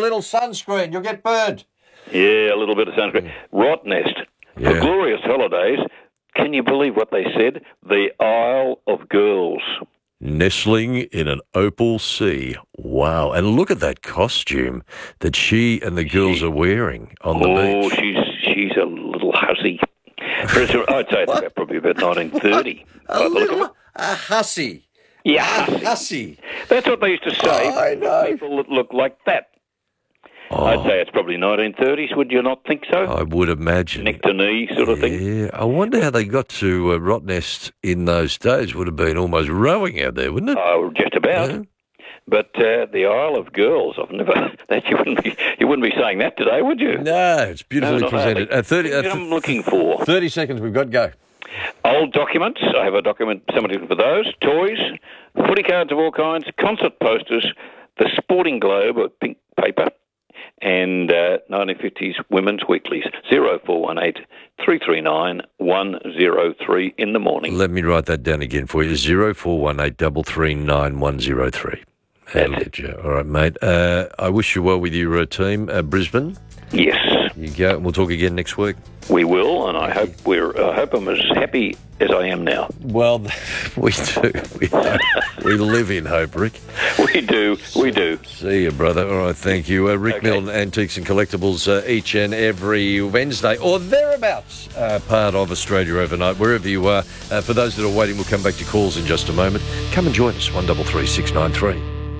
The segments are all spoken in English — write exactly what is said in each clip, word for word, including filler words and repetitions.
little sunscreen. You'll get burned. Yeah, a little bit of sunscreen. Rottnest. Yeah. For glorious holidays, can you believe what they said? The Isle of Girls. Nestling in an opal sea. Wow. And look at that costume that she and the girls She- are wearing on the Oh, beach. she's she's a little hussy. First, I'd say it's probably about nineteen thirty. A By the look of little, it. a hussy. Yeah, A hussy. hussy. That's what they used to say. Oh, I know. People that look like that. Oh, I'd say it's probably nineteen thirties. Would you not think so? I would imagine. Neck to knee sort of thing. Yeah. I wonder how they got to uh, Rottnest in those days. Would have been almost rowing out there, wouldn't it? Oh, just about. Yeah. But uh, the Isle of Girls, I've never. That you wouldn't be. You wouldn't be saying that today, would you? No, it's beautifully No, not presented. hardly. Uh, thirty, uh, What I'm looking for. thirty seconds, we've got to go. Old documents. I have a document. Somebody looking for those. Toys, footy cards of all kinds, concert posters, the Sporting Globe, a pink paper, and uh, nineteen fifties women's weeklies. Zero four one eight three three nine one zero three in the morning. Let me write that down again for you. Zero four one eight three three nine one zero three. That's it. All right, mate. Uh, I wish you well with your uh, team, uh, Brisbane. Yes, You go, and we'll talk again next week. we will, and I hope we're. I hope I'm as happy as I am now. Well, we do. We, we live in hope, Rick. We do. We do. See you, brother. All right, thank you. Uh, Rick Okay. Milne, Antiques and Collectibles, uh, each and every Wednesday, or thereabouts, uh, part of Australia Overnight, wherever you are. Uh, for those that are waiting, we'll come back to calls in just a moment. Come and join us, one three three six nine three.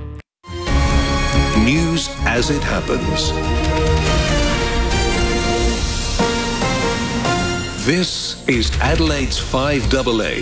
News as it happens. This is Adelaide's five A A.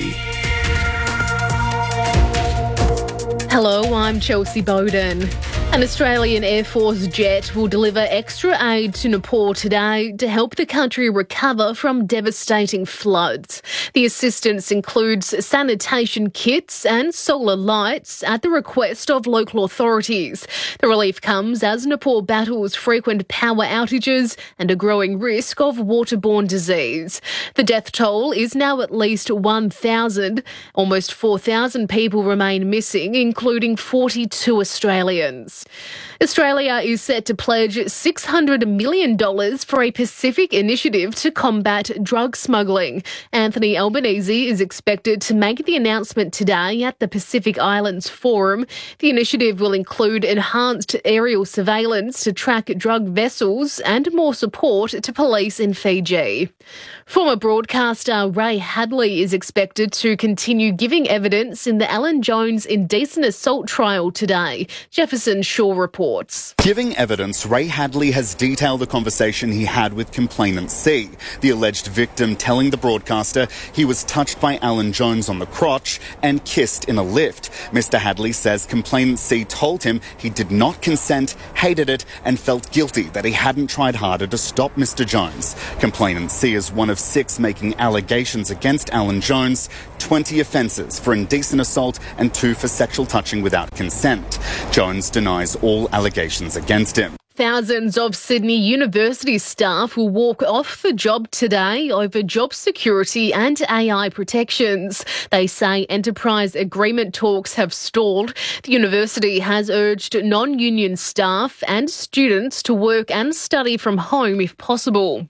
Hello, I'm Chelsea Bowden. An Australian Air Force jet will deliver extra aid to Nepal today to help the country recover from devastating floods. The assistance includes sanitation kits and solar lights at the request of local authorities. The relief comes as Nepal battles frequent power outages and a growing risk of waterborne disease. The death toll is now at least one thousand. Almost four thousand people remain missing, including forty-two Australians. Australia is set to pledge six hundred million dollars for a Pacific initiative to combat drug smuggling. Anthony Albanese is expected to make the announcement today at the Pacific Islands Forum. The initiative will include enhanced aerial surveillance to track drug vessels and more support to police in Fiji. Former broadcaster Ray Hadley is expected to continue giving evidence in the Alan Jones indecent assault trial today. Jefferson Shaw reports. Giving evidence, Ray Hadley has detailed the conversation he had with complainant C, the alleged victim telling the broadcaster he was touched by Alan Jones on the crotch and kissed in a lift. Mister Hadley says complainant C told him he did not consent, hated it and felt guilty that he hadn't tried harder to stop Mister Jones. Complainant C is one of six making allegations against Alan Jones, twenty offences for indecent assault and two for sexual touching without consent. Jones denies all allegations against him. Thousands of Sydney University staff will walk off the job today over job security and A I protections. They say enterprise agreement talks have stalled. The university has urged non-union staff and students to work and study from home if possible.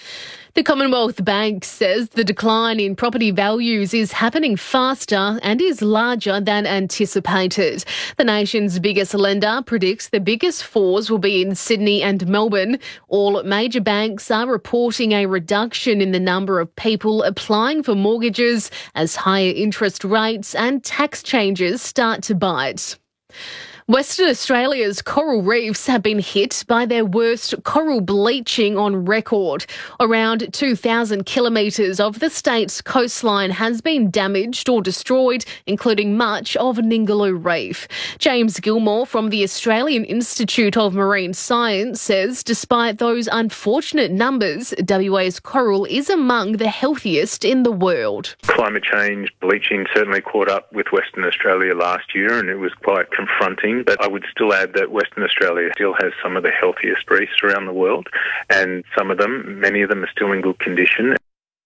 The Commonwealth Bank says the decline in property values is happening faster and is larger than anticipated. The nation's biggest lender predicts the biggest falls will be in Sydney and Melbourne. All major banks are reporting a reduction in the number of people applying for mortgages as higher interest rates and tax changes start to bite. Western Australia's coral reefs have been hit by their worst coral bleaching on record. Around two thousand kilometres of the state's coastline has been damaged or destroyed, including much of Ningaloo Reef. James Gilmore from the Australian Institute of Marine Science says despite those unfortunate numbers, W A's coral is among the healthiest in the world. Climate change, bleaching certainly caught up with Western Australia last year and it was quite confronting. But I would still add that Western Australia still has some of the healthiest reefs around the world, and some of them, many of them are still in good condition.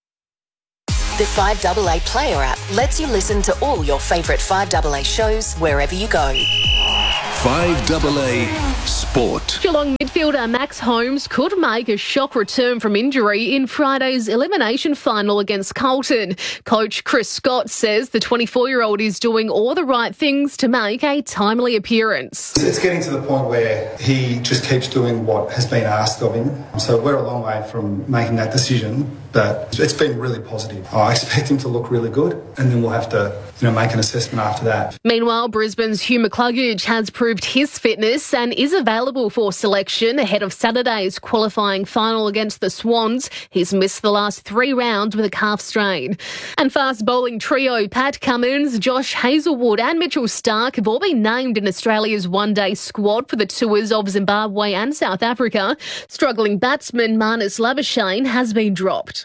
The five A A Player app lets you listen to all your favourite five A A shows wherever you go. five A A Sport. Sport. Geelong midfielder Max Holmes could make a shock return from injury in Friday's elimination final against Carlton. Coach Chris Scott says the twenty-four-year-old is doing all the right things to make a timely appearance. It's getting to the point where he just keeps doing what has been asked of him. So we're a long way from making that decision, but it's been really positive. I expect him to look really good, and then we'll have to, you know, make an assessment after that. Meanwhile, Brisbane's Hugh McCluggage has proved his fitness and is available for selection ahead of Saturday's qualifying final against the Swans. He's missed the last three rounds with a calf strain. And fast bowling trio Pat Cummins, Josh Hazlewood and Mitchell Stark have all been named in Australia's one-day squad for the tours of Zimbabwe and South Africa. Struggling batsman Marnus Labuschagne has been dropped.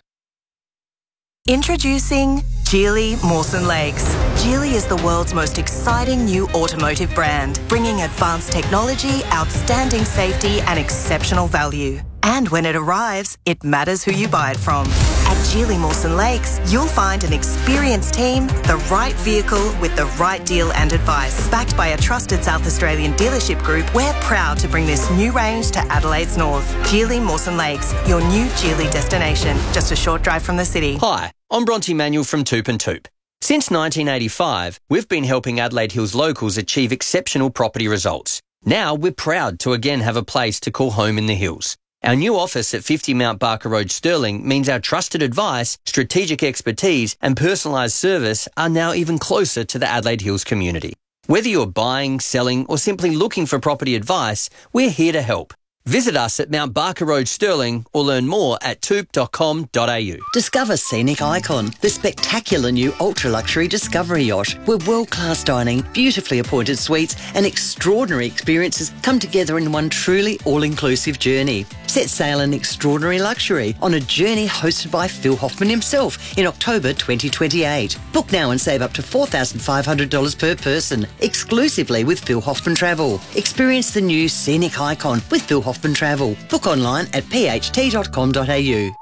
Introducing Geely Mawson Lakes. Geely is the world's most exciting new automotive brand, bringing advanced technology, outstanding safety and exceptional value. And when it arrives, it matters who you buy it from. At Geely Mawson Lakes, you'll find an experienced team, the right vehicle with the right deal and advice. Backed by a trusted South Australian dealership group, we're proud to bring this new range to Adelaide's north. Geely Mawson Lakes, your new Geely destination, just a short drive from the city. Hi, I'm Bronte Manuel from Toop and Toop. Since nineteen eighty-five, we've been helping Adelaide Hills locals achieve exceptional property results. Now we're proud to again have a place to call home in the hills. Our new office at fifty Mount Barker Road, Stirling, means our trusted advice, strategic expertise and personalised service are now even closer to the Adelaide Hills community. Whether you're buying, selling or simply looking for property advice, we're here to help. Visit us at Mount Barker Road, Stirling, or learn more at toop dot com dot a u. Discover Scenic Icon, the spectacular new ultra-luxury Discovery yacht, where world-class dining, beautifully appointed suites and extraordinary experiences come together in one truly all-inclusive journey. Set sail in extraordinary luxury on a journey hosted by Phil Hoffman himself in October twenty twenty-eight. Book now and save up to four thousand five hundred dollars per person, exclusively with Phil Hoffman Travel. Experience the new Scenic Icon with Phil Hoffman Travel. Book online at p h t dot com dot a u.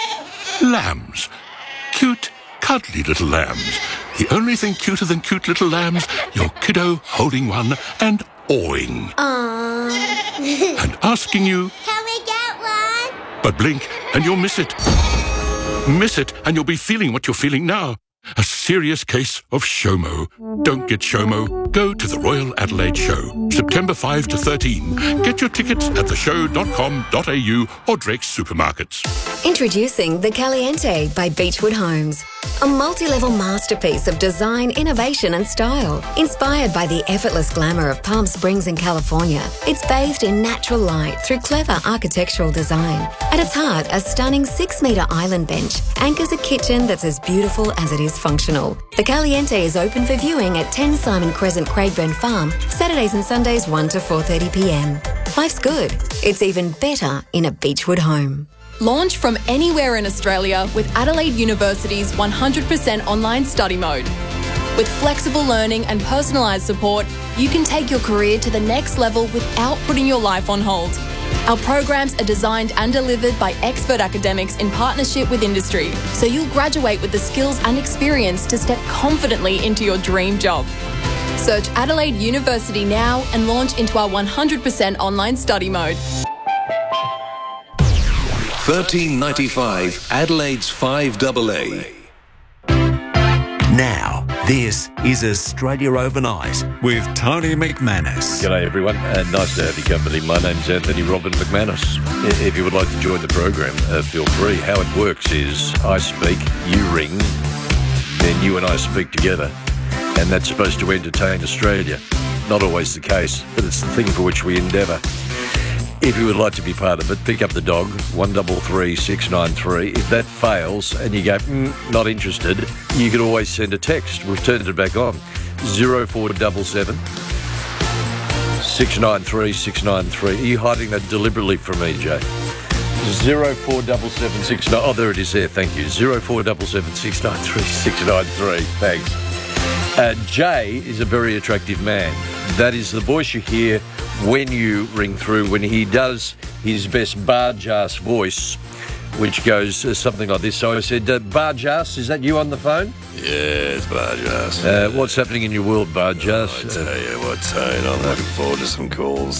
Lambs. Cute, cuddly little lambs. The only thing cuter than cute little lambs, your kiddo holding one and awing. Aww. And asking you, can we get one? But blink and you'll miss it. Miss it and you'll be feeling what you're feeling now. A serious case of SHOMO. Don't get SHOMO. Go to the Royal Adelaide Show, September fifth to thirteen. Get your tickets at the show dot com dot a u or Drake's Supermarkets. Introducing the Caliente by Beechwood Homes. A multi-level masterpiece of design, innovation and style. Inspired by the effortless glamour of Palm Springs in California, it's bathed in natural light through clever architectural design. At its heart, a stunning six-metre island bench anchors a kitchen that's as beautiful as it is functional. The Caliente is open for viewing at ten Simon Crescent, Craigburn Farm, Saturdays and Sundays one to four thirty p m. Life's good. It's even better in a Beechwood home. Launch from anywhere in Australia with Adelaide University's one hundred percent online study mode. With flexible learning and personalised support, you can take your career to the next level without putting your life on hold. Our programs are designed and delivered by expert academics in partnership with industry, so you'll graduate with the skills and experience to step confidently into your dream job. Search Adelaide University now and launch into our one hundred percent online study mode. thirteen ninety-five Adelaide's five double A. Now, this is Australia Overnight with Tony McManus. G'day everyone, uh, nice to have your company. My name's Anthony Robin McManus. If you would like to join the program, uh, feel free. How it works is I speak, you ring, then you and I speak together, and that's supposed to entertain Australia. Not always the case, but it's the thing for which we endeavour. If you would like to be part of it, pick up the dog, one three three six nine three. If that fails and you go, mm, not interested, you can always send a text. We've turned it back on. zero four seven seven, six nine three, six nine three. Are you hiding that deliberately from me, Jay? zero four seven seven six nine. Oh, there it is there. Thank you. zero four seven seven, six nine three, six nine three. Thanks. Uh, Jay is a very attractive man. That is the voice you hear when you ring through, when he does his best Barjas voice, which goes uh, something like this. So I said, uh, Barjas, is that you on the phone? Yeah, it's Barjas. Uh, what's happening in your world, Barjas? I tell you what, Tone, I'm looking forward to some calls this morning.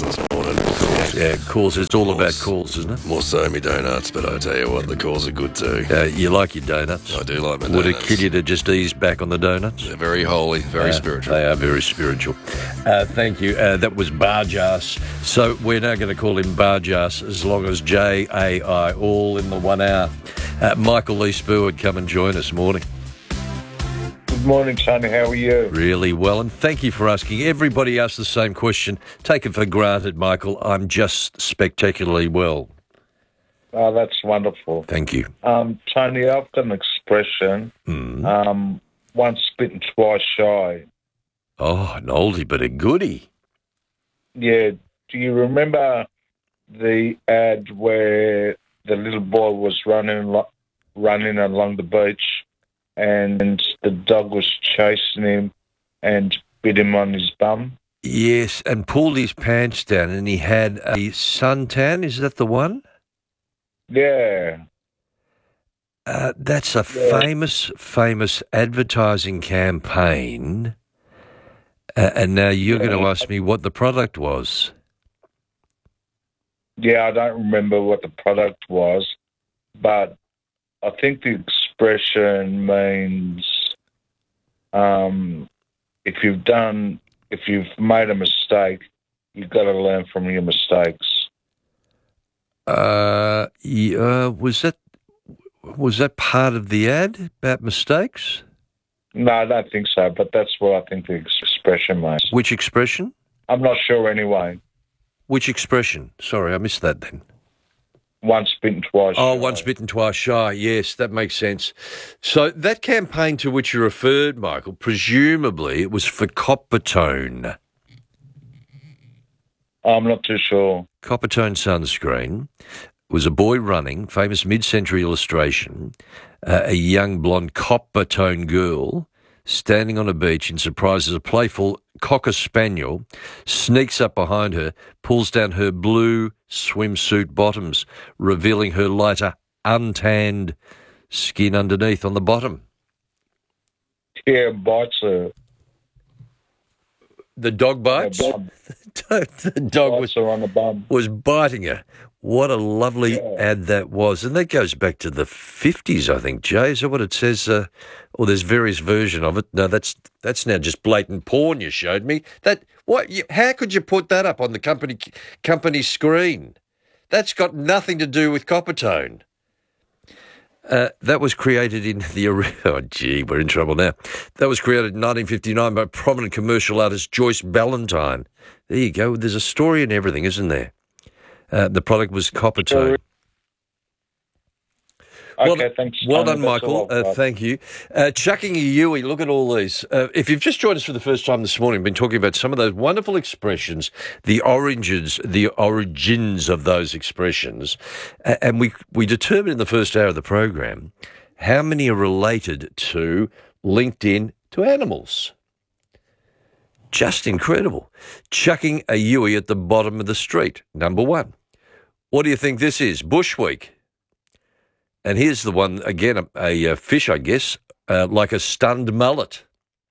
donut, of course. Yeah, Coles. It's all about Coles, isn't it? More so me donuts, but I tell you what, the Coles are good too. Uh, you like your donuts? I do like my Would donuts. it kill you to just ease back on the donuts? They're very holy, very Uh, spiritual. They are very spiritual. Uh, thank you. Uh, that was Barjas. So we're now going to call him Barjas as long as J A I, all in the one hour. Uh, Michael Lee Spur would come and join us. Morning. Good morning, Tony. How are you? Really well, and thank you for asking. Everybody asks the same question. Take it for granted, Michael. I'm just spectacularly well. Oh, that's wonderful. Thank you. Um, Tony, I've got an expression, Mm. um, once bitten, twice shy. Oh, an oldie but a goodie. Yeah, do you remember the ad where the little boy was running lo- running along the beach and the dog was chasing him and bit him on his bum? Yes, and pulled his pants down, and he had a suntan. Is that the one? Yeah. Uh, that's a Yeah. famous, famous advertising campaign. Uh, and now you're going to ask me what the product was. Yeah, I don't remember what the product was, but I think the expression means um, if you've done, if you've made a mistake, you've got to learn from your mistakes. Uh, yeah, was that was that part of the ad about mistakes? No, I don't think so, but that's what I think the expression means. Which expression? I'm not sure anyway. Which expression? Sorry, I missed that then. Once bitten, twice Oh, shy. once bitten, twice shy. Yes, that makes sense. So that campaign to which you referred, Michael, presumably it was for Coppertone. I'm not too sure. Coppertone sunscreen. Was a boy running, famous mid-century illustration, uh, a young blonde Coppertone girl standing on a beach in surprise as a playful Cocker Spaniel sneaks up behind her, pulls down her blue swimsuit bottoms, revealing her lighter, untanned skin underneath on the bottom. Yeah, bites her. The dog bites? Yeah, bum. The dog Bites was, her on the bum. was biting her. What a lovely Yeah. ad that was. And that goes back to the fifties, I think, Jay. Is that what it says? Uh, or there's various version of it. No, that's that's now just blatant porn you showed me. That what? You, how could you put that up on the company company screen? That's got nothing to do with Coppertone. Uh, that was created in the... Oh, gee, we're in trouble now. That was created in nineteen fifty-nine by prominent commercial artist Joyce Ballantyne. There you go. There's a story in everything, isn't there? Uh, the product was Coppertone. Okay, well, thanks. Well Tony. done, That's all Michael. I've Uh, got. thank you. Uh, chucking a Yui, look at all these. Uh, if you've just joined us for the first time this morning, we've been talking about some of those wonderful expressions, the origins, the origins of those expressions. Uh, and we, we determined in the first hour of the program how many are related to, linked in to animals. Just incredible. Chucking a Yui at the bottom of the street, number one. What do you think this is? Bush Week. And here's the one, again, a, a, a fish, I guess, uh, like a stunned mullet.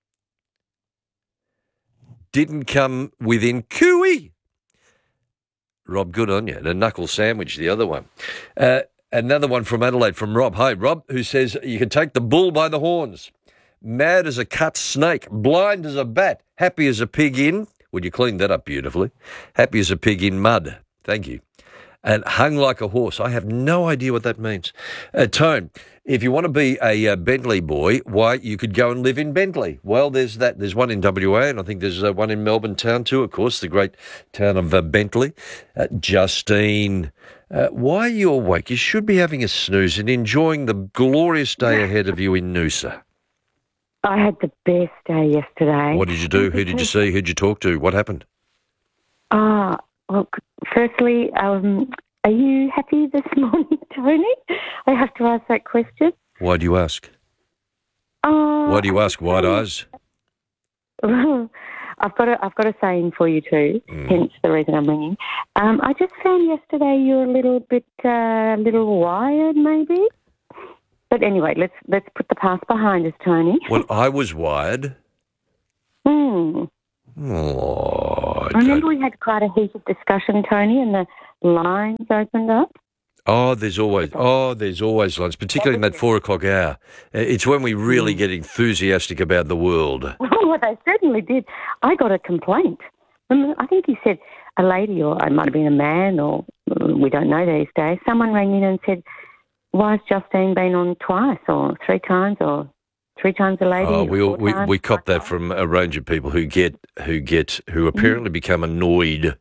Didn't come within cooey. Rob, good on you. And a knuckle sandwich, the other one. Uh, another one from Adelaide from Rob. Hi, Rob, who says you can take the bull by the horns. Mad as a cut snake, blind as a bat, happy as a pig in... Would you clean that up beautifully? Happy as a pig in mud. Thank you. And hung like a horse. I have no idea what that means. Uh, Tone, if you want to be a uh, Bentley boy, why, you could go and live in Bentley. Well, there's that. There's one in W A, and I think there's uh, one in Melbourne town too, of course, the great town of uh, Bentley. Uh, Justine, uh, why are you awake? You should be having a snooze and enjoying the glorious day ahead of you in Noosa. I had the best day yesterday. What did you do? Who did you see? Who'd you talk to? What happened? Ah, well, firstly, um, are you happy this morning, Tony? I have to ask that question. Why do you ask? Uh, Why do you ask? Wide eyes? Well, I've got a, I've got a saying for you too, Mm. hence the reason I'm ringing. Um, I just found yesterday you're a little bit, uh, little wired maybe. But anyway, let's let's put the past behind us, Tony. Well, I was wired. Hmm. Oh, I Remember don't. we had quite a heated discussion, Tony, and the lines opened up? Oh, there's always oh, there's always lines, particularly in that four o'clock hour. Uh, It's when we really Mm. get enthusiastic about the world. Oh, they certainly did. I got a complaint. Remember, I think he said a lady, or it might have been a man, or mm, we don't know these days. Someone rang in and said, "Why has Justine been on twice, or three times, or three times a lady?" Oh, or we, all, four we times?" we cop that from a range of people who get who get who apparently become annoyed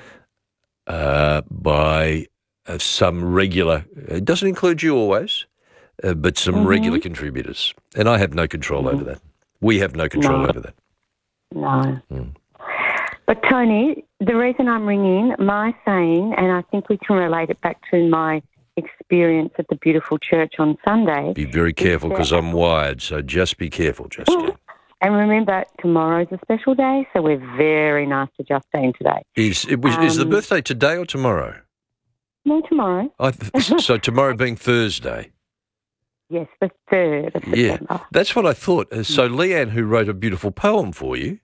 uh, by uh, some regular. It doesn't include you always, uh, but some Mhm. regular contributors, and I have no control over that. We have no control No. over that. No. Mm. But Tony, the reason I'm ringing, my saying, and I think we can relate it back to my experience at the beautiful church on Sunday. Be very careful because I'm wired, so just be careful, Justine. And remember, tomorrow's a special day, so we're very nice to Justine today. Is it was, is the Um, birthday today or tomorrow? No, tomorrow. I th- so tomorrow being Thursday. Yes, the third of Yeah, September. that's what I thought. Uh, So Leanne, who wrote a beautiful poem for you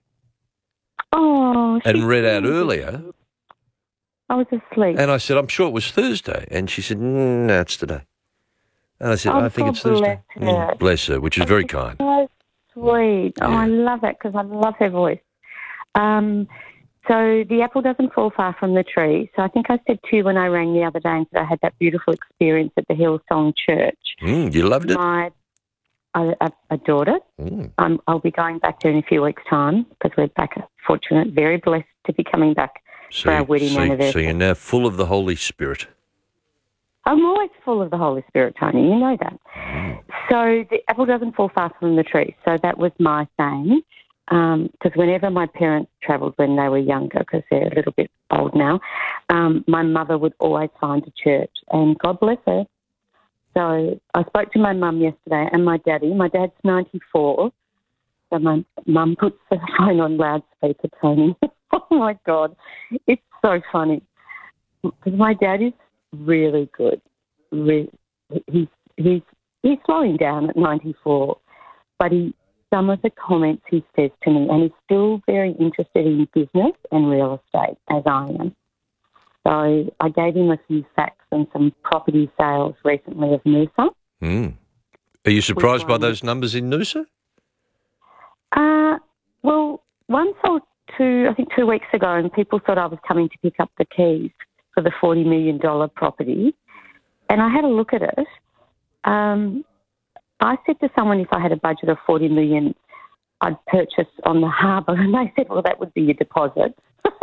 Oh, she and read out did. earlier, I was asleep. and I said, I'm sure it was Thursday. And she said, mm, no, it's today. And I said, Oh, I think God it's Thursday. bless her. Mm, bless her, which is very kind. So sweet. Oh, I love that because I love her voice. Um, so the apple doesn't fall far from the tree. So I think I said to you when I rang the other day and said I had that beautiful experience at the Hillsong Church. Mm, you loved it? My, I, I adored it. Mm. Um, I'll be going back there in a few weeks' time because we're back, fortunate, very blessed to be coming back So, for our wedding so, anniversary. so you're now full of the Holy Spirit. I'm always full of the Holy Spirit, Tony. You know that. So the apple doesn't fall far from the tree. So that was my saying. Because whenever my parents travelled when they were younger, because they're a little bit old now, um, my mother would always find a church. And God bless her. So I spoke to my mum yesterday and my daddy. My dad's ninety-four. So my mum puts the phone on loudspeaker, Tony. Oh, my God. It's so funny. Because my dad is really good. Re- he's, he's, he's slowing down at ninety-four. But he, some of the comments he says to me, and he's still very interested in business and real estate, as I am. So I gave him a few facts and some property sales recently of Noosa. Mm. Are you surprised by one? those numbers in Noosa? Uh, well, one sold two, I think two weeks ago, and people thought I was coming to pick up the keys for the forty million dollars property. And I had a look at it. Um, I said to someone if I had a budget of forty million dollars, I'd purchase on the harbour. And they said, well, that would be your deposit.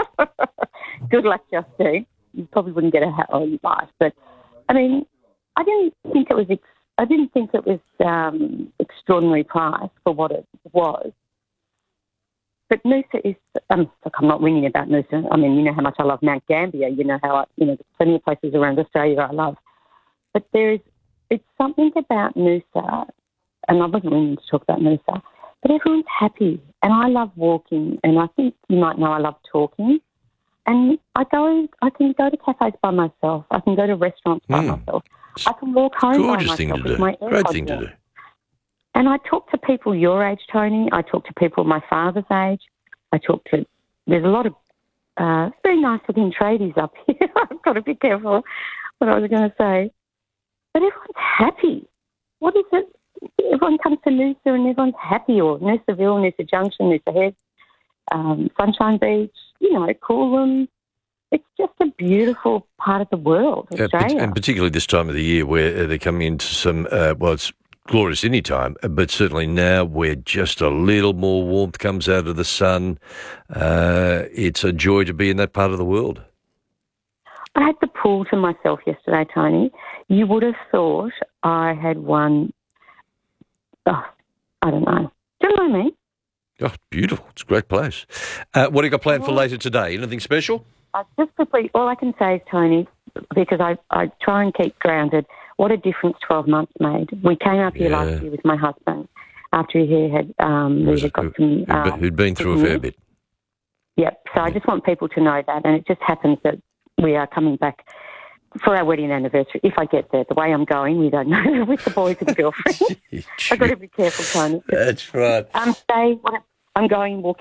Good luck, Justine. You probably wouldn't get a house. Oh, you might. But, I mean, I didn't think it was ex- I didn't think it was um, extraordinary price for what it was. But Noosa is, um, look, I'm not ringing about Noosa. I mean, you know how much I love Mount Gambier. You know how, I, you know, there's plenty of places around Australia I love. But there is, it's something about Noosa, and I wasn't ringing to talk about Noosa, but everyone's happy. And I love walking, and I think you might know I love talking. And I go, I can go to cafes by myself. I can go to restaurants by Mm. myself. I can walk home by Gorgeous myself thing to with do. my Great AirPods thing to in. do. And I talk to people your age, Tony. I talk to people my father's age. I talk to, there's a lot of uh, very nice looking tradies up here. I've got to be careful what I was going to say. But everyone's happy. What is it? Everyone comes to Noosa and everyone's happy, or Noosaville, Noosa Junction, Noosa Head, um, Sunshine Beach, you know, Coolum. It's just a beautiful part of the world, Uh, Australia. pat- and particularly this time of the year where uh, they're coming into some, uh, well, it's glorious any time, but certainly now where just a little more warmth comes out of the sun, uh, it's a joy to be in that part of the world. I had the pool to myself yesterday, Tony. You would have thought I had won, oh, I don't know. Do you know me? Oh, beautiful. It's a great place. Uh, what do you got planned for later today? Anything special? I just quickly, all I can say is, Tony, because I, I try and keep grounded, what a difference twelve months made. We came up here Yeah. last year with my husband after he had, um, we had got some... Who'd, Um, who'd been through a fair bit. Yep. So I just want people to know that, and it just happens that we are coming back for our wedding anniversary. If I get there, the way I'm going, we don't know with the boys and the girlfriend. I've got to be careful, Tony. That's right. Um, say what I'm going walking up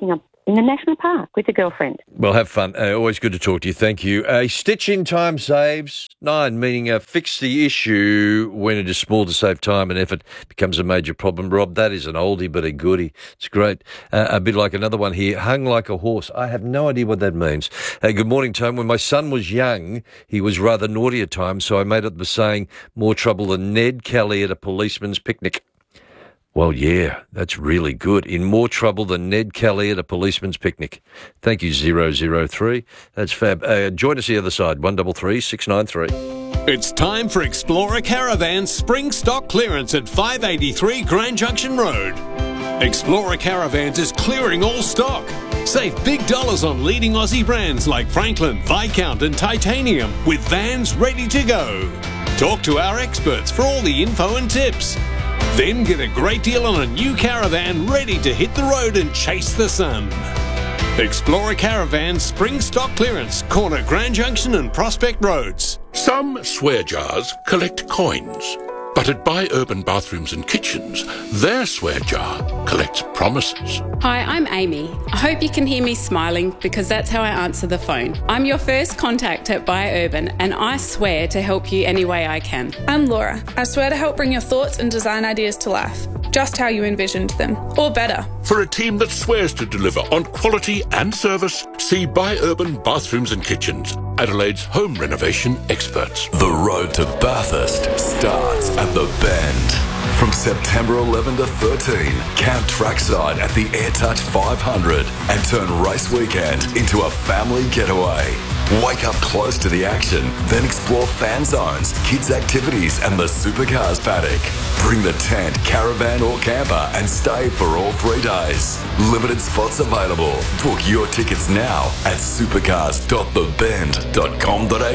in the national park with a girlfriend. Well, have fun. Uh, always good to talk to you. Thank you. A stitch in time saves nine, meaning uh, fix the issue when it is small to save time and effort becomes a major problem. Rob, that is an oldie but a goodie. It's great. Uh, a bit like another one here, hung like a horse. I have no idea what that means. Uh, good morning, Tom. When my son was young, he was rather naughty at times, so I made up the saying, more trouble than Ned Kelly at a policeman's picnic. Well, yeah, that's really good. In more trouble than Ned Kelly at a policeman's picnic. Thank you, zero zero three. That's fab. Uh, join us the other side, one three three, six nine three. It's time for Explorer Caravan's spring stock clearance at five eighty-three Grand Junction Road. Explorer Caravans is clearing all stock. Save big dollars on leading Aussie brands like Franklin, Viscount and Titanium with vans ready to go. Talk to our experts for all the info and tips. Then get a great deal on a new caravan ready to hit the road and chase the sun. Explorer Caravan Spring Stock Clearance, corner Grand Junction and Prospect Roads. Some swear jars collect coins, but at Buy Urban Bathrooms and Kitchens, their swear jar collects promises. Hi, I'm Amy. I hope you can hear me smiling because that's how I answer the phone. I'm your first contact at Buy Urban and I swear to help you any way I can. I'm Laura. I swear to help bring your thoughts and design ideas to life, just how you envisioned them, or better. For a team that swears to deliver on quality and service, see Buy Urban Bathrooms and Kitchens, Adelaide's home renovation experts. The road to Bathurst starts at the Bend. From September eleventh to thirteenth, camp trackside at the AirTouch five hundred and turn race weekend into a family getaway. Wake up close to the action, then explore fan zones, kids' activities and the supercars paddock. Bring the tent, caravan or camper and stay for all three days. Limited spots available. Book your tickets now at supercars dot the bend dot com dot a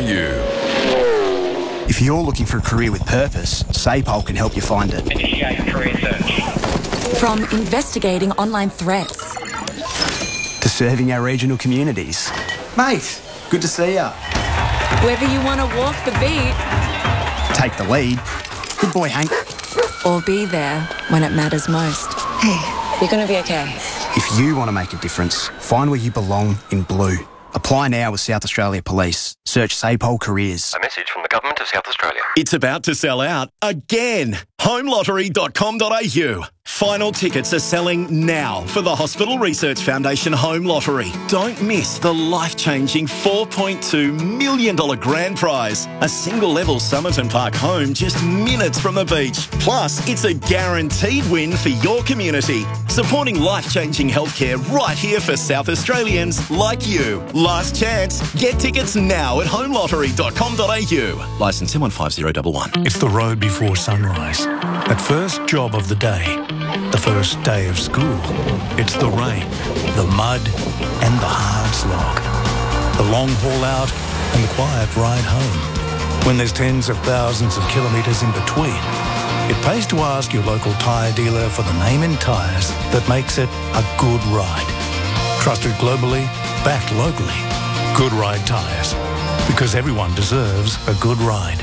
u. If you're looking for a career with purpose, SAPOL can help you find it. Initiate career search. From investigating online threats to serving our regional communities. Mate, good to see ya. Whether you want to walk the beat, take the lead. Good boy, Hank. Or be there when it matters most. Hey, you're going to be okay. If you want to make a difference, find where you belong in blue. Apply now with South Australia Police. Search SAPOL Careers. A message from the Government of South Australia. It's about to sell out again. home lottery dot com dot a u. Final tickets are selling now for the Hospital Research Foundation Home Lottery. Don't miss the life-changing four point two million dollars grand prize. A single-level Somerton Park home just minutes from the beach. Plus, it's a guaranteed win for your community. Supporting life-changing healthcare right here for South Australians like you. Last chance. Get tickets now at home lottery dot com dot a u. Licence M one five zero one one. It's the road before sunrise. That first job of the day. The first day of school. It's the rain, the mud, and the hard slog. The long haul out and the quiet ride home. When there's tens of thousands of kilometres in between, it pays to ask your local tyre dealer for the name in tyres that makes it a good ride. Trusted globally, backed locally. Good Ride Tyres. Because everyone deserves a good ride.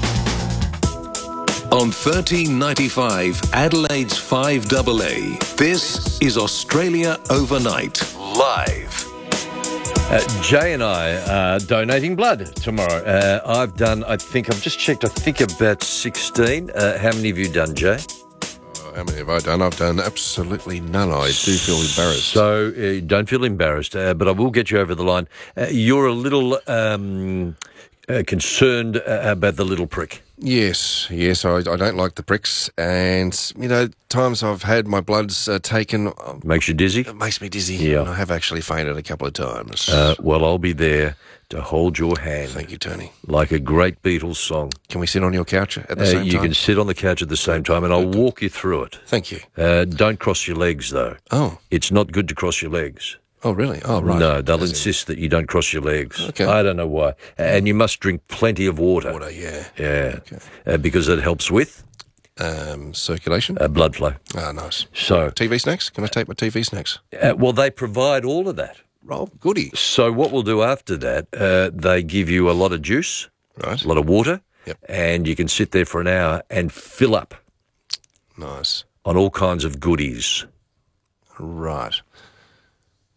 On thirteen ninety-five, Adelaide's five A A, this is Australia Overnight, live. Uh, Jay and I are donating blood tomorrow. Uh, I've done, I think, I've just checked, I think about sixteen. Uh, how many have you done, Jay? Uh, how many have I done? I've done absolutely none. I do feel embarrassed. So uh, don't feel embarrassed, uh, but I will get you over the line. Uh, you're a little um, uh, concerned uh, about the little prick. Yes, yes, I, I don't like the pricks, and, you know, times I've had my bloods uh, taken... Makes you dizzy? It makes me dizzy, yeah. And I have actually fainted a couple of times. Uh, well, I'll be there to hold your hand. Thank you, Tony. Like a great Beatles song. Can we sit on your couch at the uh, same you time? You can sit on the couch at the same time, and I'll walk you through it. Thank you. Uh, don't cross your legs, though. Oh. It's not good to cross your legs. Oh, really? Oh, right. No, they'll As insist in... that you don't cross your legs. Okay. I don't know why. And you must drink plenty of water. Water, yeah. Yeah. Okay. Uh, because it helps with? Um, circulation. Uh, blood flow. Ah, oh, nice. So, T V snacks? Can I take my T V snacks? Uh, well, they provide all of that. Oh, goody. So what we'll do after that, uh, they give you a lot of juice, right. a lot of water, yep. and you can sit there for an hour and fill up. Nice. On all kinds of goodies. Right.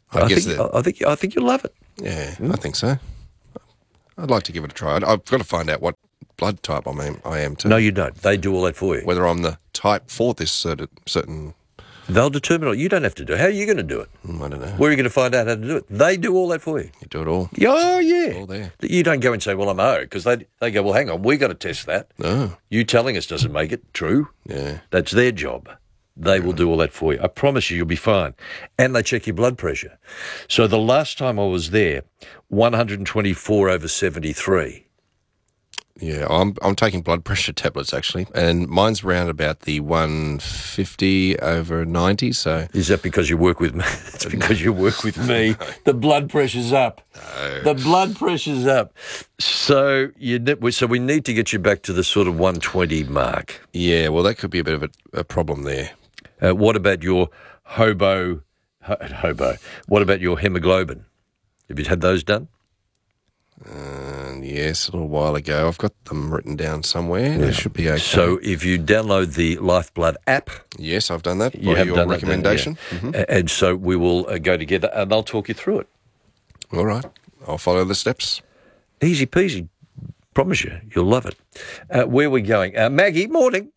I, I guess think that- I think I think you'll love it. Yeah, I think so. I'd like to give it a try. I'd- I've got to find out what blood type I am. I am too. No, you don't. They do all that for you. Whether I'm the type for this certain certain. They'll determine it. You don't have to do it. How are you going to do it? Mm, I don't know. Where are you going to find out how to do it? They do all that for you. You do it all. Oh, yeah. All there. You don't go and say, well, I'm O, because they, they go, well, hang on, we got to test that. No. You telling us doesn't make it true. Yeah. That's their job. They will do all that for you. I promise you, you'll be fine. And they check your blood pressure. So the last time I was there, one hundred twenty-four over seventy-three. Yeah, I'm I'm taking blood pressure tablets actually, and mine's around about the one fifty over ninety. So is that because you work with me? It's because you work with me. The blood pressure's up. No. The blood pressure's up. So you ne- so we need to get you back to the sort of one twenty mark. Yeah, well, that could be a bit of a, a problem there. Uh, what about your hobo? Ho- hobo. What about your hemoglobin? Have you had those done? Uh, yes, a little while ago. I've got them written down somewhere. Yeah. They should be okay. So if you download the Lifeblood app... Yes, I've done that. You by have your done recommendation. That, then, yeah. mm-hmm. And so we will uh, go together and I'll talk you through it. All right. I'll follow the steps. Easy peasy. Promise you. You'll love it. Uh, where are we going? Uh, Maggie, morning.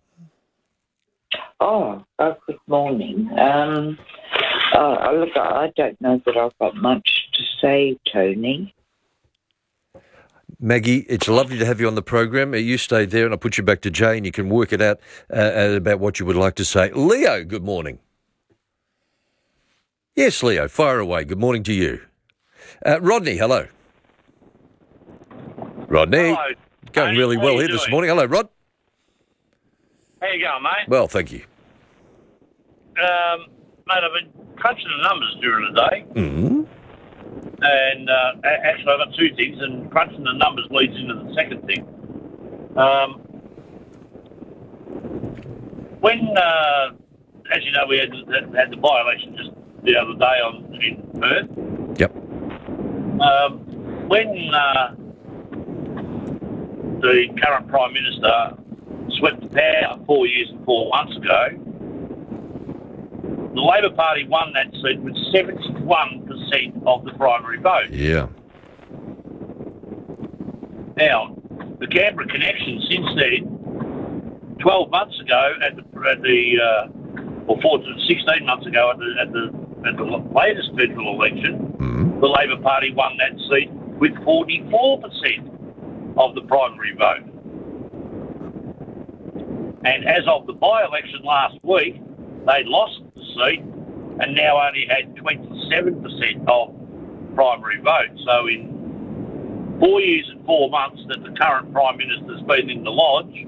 Oh, oh, good morning. Um, uh, look, I don't know that I've got much to say, Tony. Maggie, it's lovely to have you on the program. You stay there and I'll put you back to Jay and you can work it out uh, about what you would like to say. Leo, good morning. Yes, Leo, fire away. Good morning to you. Uh, Rodney, hello. Rodney. Hello. Going Tony, really how well you here this doing? morning. Hello, Rod. How you going, mate? Well, thank you. Um, mate, I've been crunching the numbers during the day. Mm-hmm. And uh, a- actually, I've got two things, and crunching the numbers leads into the second thing. Um, when, uh, as you know, we had had the by-election just the other day on in Perth. Yep. Um, when uh, the current Prime Minister swept the power four years and four months ago, the Labor Party won that seat with seventy-one percent of the primary vote. Yeah. Now, the Canberra connection since then, twelve months ago at the, at the uh, or fourteen, sixteen months ago at the, at the, at the latest federal election, mm-hmm. the Labor Party won that seat with forty-four percent of the primary vote. And as of the by-election last week, they lost the seat and now only had twenty-seven percent of primary vote. So in four years and four months that the current Prime Minister's been in the Lodge,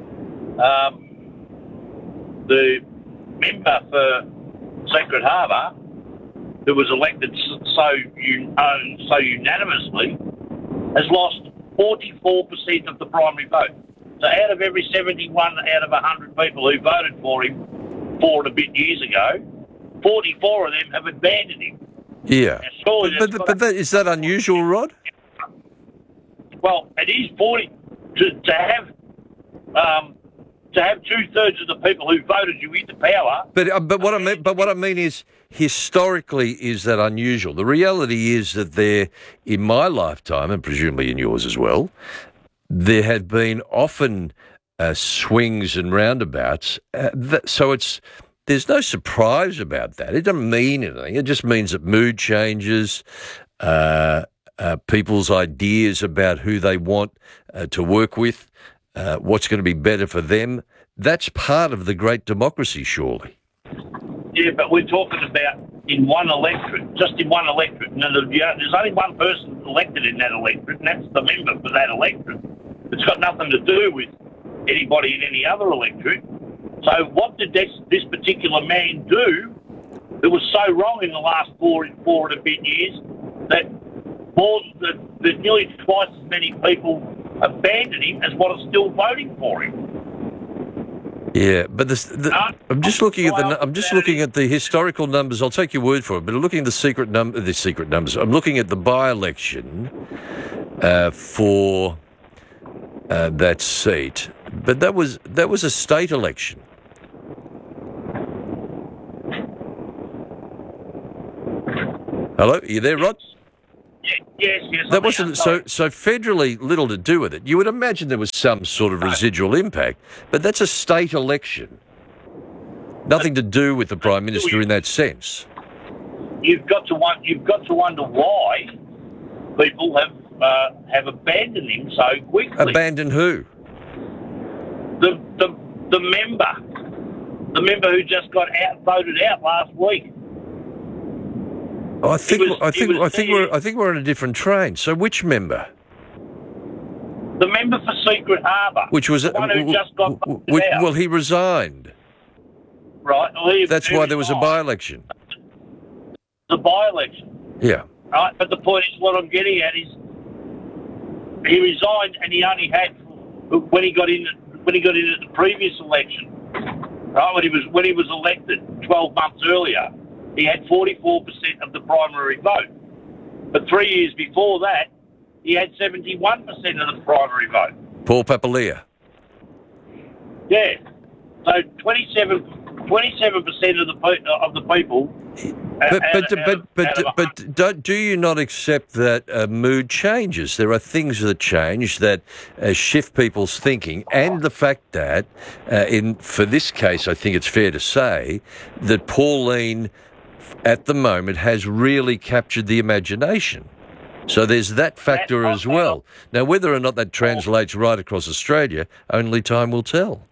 um, the member for Secret Harbour, who was elected so, un- uh, so unanimously, has lost forty-four percent of the primary vote. So out of every seventy-one out of one hundred people who voted for him four and a bit years ago, forty-four of them have abandoned him. Yeah. Surely But, that's but, got but that, is that unusual, Rod? Well, it is forty to, to have um, to have two thirds of the people who voted you into power. But uh, but what I mean but what I mean is historically is that unusual. The reality is that there, in my lifetime and presumably in yours as well, there have been often uh, swings and roundabouts. Uh, that, so it's there's no surprise about that. It doesn't mean anything. It just means that mood changes. Uh, Uh, people's ideas about who they want uh, to work with, uh, what's going to be better for them. That's part of the great democracy, surely. Yeah, but we're talking about in one electorate, just in one electorate. Now, there's only one person elected in that electorate, and that's the member for that electorate. It's got nothing to do with anybody in any other electorate. So what did this, this particular man do that was so wrong in the last four, four and a bit years that more that, that nearly twice as many people abandoned him as what are still voting for him. Yeah, but this, the, I'm just looking at the I'm just looking at the historical numbers. I'll take your word for it. But looking at the secret number, the secret numbers. I'm looking at the by-election uh, for uh, that seat. But that was that was a state election. Hello, are you there, Rod? Yeah, yes, yes. That I'm wasn't so. So federally, little to do with it. You would imagine there was some sort of residual impact, but that's a state election. Nothing to do with the Prime Minister in that sense. You've got to wonder, you've got to wonder why people have uh, have abandoned him so quickly. Abandon who? The the the member, the member who just got out voted out last week. I think was- I he think was I think there. we're I think we're on a different train. So which member? The member for Secret Harbour, Which was the one who w- just got w- voted w- out. well, he resigned. Right. Well, he- That's he why there was a resigned. by-election. The by-election. Yeah. Right, but the point is, what I'm getting at is, he resigned, and he only had when he got in when he got in at the previous election. Right, when he was when he was elected twelve months earlier, he had forty-four percent of the primary vote. But three years before that, he had seventy-one percent of the primary vote. Paul Papalia. Yeah. So twenty-seven percent of the pe- of the people. But out- but out but of- but out of a but don't, do you not accept that uh, mood changes? There are things that change that uh, shift people's thinking, and the fact that, uh, in for this case, I think it's fair to say that Pauline, at the moment, has really captured the imagination. So there's that factor as well. Now, whether or not that translates right across Australia, only time will tell.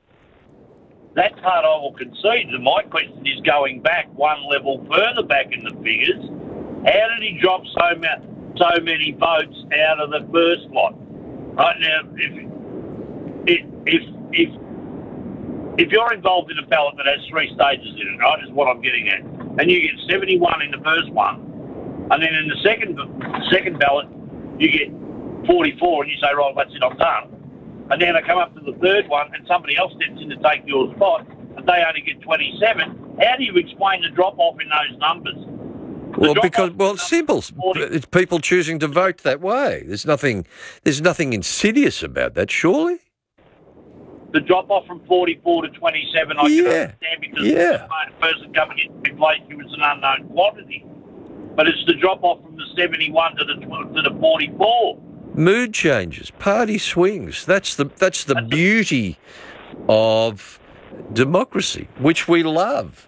That part I will concede. And my question is going back one level further back in the figures. How did he drop so, ma- so many votes out of the first lot? Right now, if if if if, if you're involved in a ballot that has three stages in it, right, is what I'm getting at, and you get seventy-one in the first one, and then in the second second ballot you get forty-four, and you say, right, that's it, I'm done. And then I come up to the third one, and somebody else steps in to take your spot, and they only get twenty-seven. How do you explain the drop-off in those numbers? The Well, drop-off because well, it's simple. It's people choosing to vote that way. There's nothing. There's nothing insidious about that, surely. The drop-off from forty-four to twenty-seven, I Yeah, can understand because yeah. the person coming in replaced you was an unknown quantity. But it's the drop-off from the seventy-one to the tw- to the forty-four. Mood changes, party swings. That's the that's the beauty of democracy, which we love.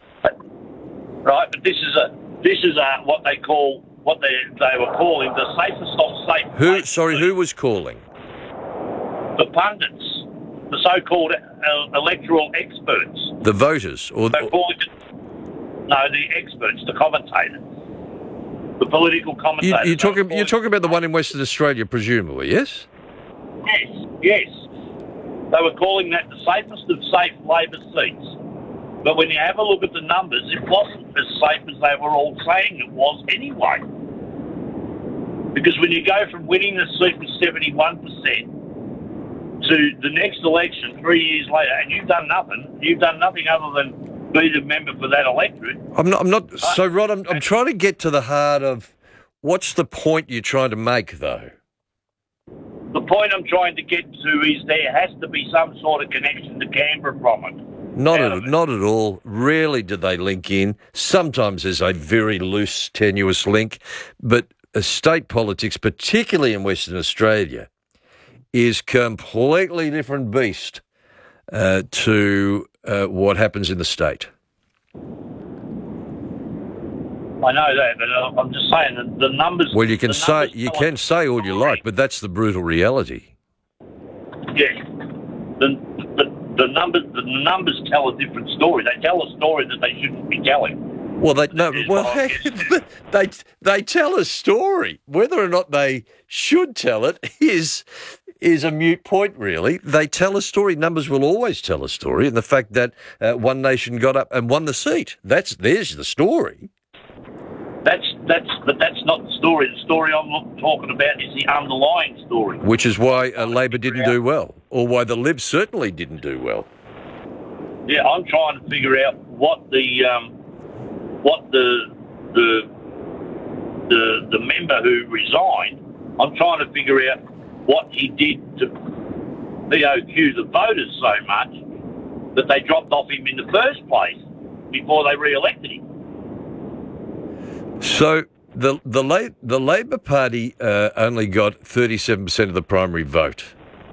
Right, but this is a this is a what they call what they they were calling the safest of safe. Who? Sorry, who was calling? The pundits, the so-called uh, electoral experts. The voters, or They're calling it, no, the experts, the commentators, the political you, commentators. you're talking. You're talking about the one in Western Australia, presumably, yes? Yes, yes. They were calling that the safest of safe Labor seats. But when you have a look at the numbers, it wasn't as safe as they were all saying it was anyway. Because when you go from winning the seat with seventy-one percent to the next election three years later, and you've done nothing, you've done nothing other than be the member for that electorate. I'm not. I'm not. So, Rod, I'm, I'm trying to get to the heart of what's the point you're trying to make, though. The point I'm trying to get to is there has to be some sort of connection to Canberra from it. Not at, not at all. Rarely do they link in. Sometimes there's a very loose, tenuous link. But uh, state politics, particularly in Western Australia, is completely different beast uh, to uh, what happens in the state. I know that, but uh, I'm just saying that the numbers... Well, you can the say numbers you tell can us- say all you like, but that's the brutal reality. Yeah. The, the, the, numbers, the numbers tell a different story. They tell a story that they shouldn't be telling. Well, they no. Well, they they tell a story. Whether or not they should tell it is is a moot point, really. They tell a story. Numbers will always tell a story, and the fact that uh, One Nation got up and won the seat, that's there's the story. That's that's but that's not the story. The story I'm look- talking about is the underlying story. Which is why uh, Labor didn't do well, or why the Libs certainly didn't do well. Yeah, I'm trying to figure out what the um, what the the the the member who resigned. I'm trying to figure out what he did to P O Q the voters so much that they dropped off him in the first place before they re-elected him. So the the La- the Labor Party uh, only got thirty-seven percent of the primary vote.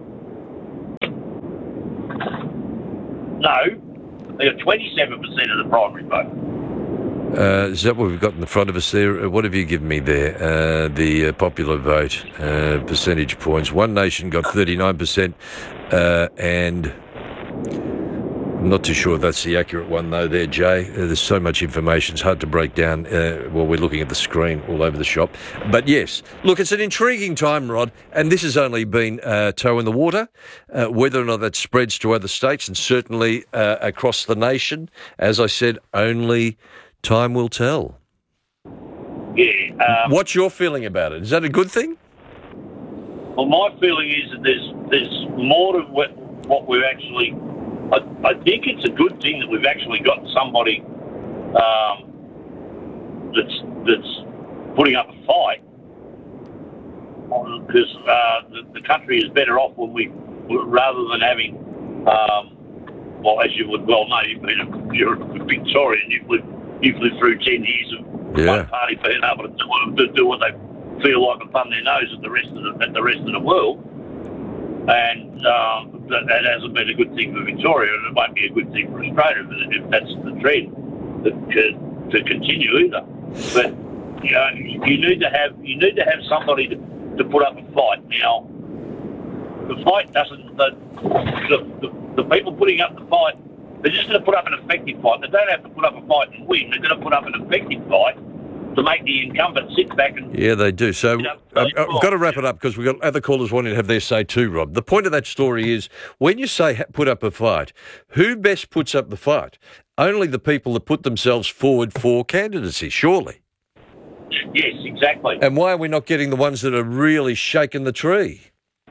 No, they got twenty-seven percent of the primary vote. Uh, is that what we've got in the front of us there? Uh, What have you given me there? Uh, the uh, popular vote uh, percentage points. One Nation got thirty-nine percent, uh, and I'm not too sure if that's the accurate one though there, Jay. Uh, there's so much information, it's hard to break down uh, while we're looking at the screen all over the shop. But yes, look, it's an intriguing time, Rod, and this has only been uh, toe in the water. Uh, whether or not that spreads to other states and certainly uh, across the nation, as I said, only time will tell. Yeah. Um, What's your feeling about it? Is that a good thing? Well, my feeling is that there's there's more to what, what we're actually. I, I think it's a good thing that we've actually got somebody um, that's that's putting up a fight, because uh, the, the country is better off when we, rather than having, um, well, as you would well know, you've been a, you're a Victorian, you've lived you've lived through ten years of Yeah. one party being able to do, to do what they feel like and thumb their nose at the rest of the, at the rest of the world. And um, that, that hasn't been a good thing for Victoria, and it won't be a good thing for Australia if that's the trend that, to, to continue either. But you know, you need to have you need to have somebody to, to put up a fight. Now, the fight doesn't. The, the, the, the people putting up the fight, they're just going to put up an effective fight. They don't have to put up a fight and win. They're going to put up an effective fight to make the incumbent sit back and... Yeah, they do. So You know, I've, I've got to wrap it up because we've got other callers wanting to have their say too, Rob. The point of that story is when you say ha- put up a fight, who best puts up the fight? Only the people that put themselves forward for candidacy, surely. Yes, exactly. And why are we not getting the ones that are really shaking the tree?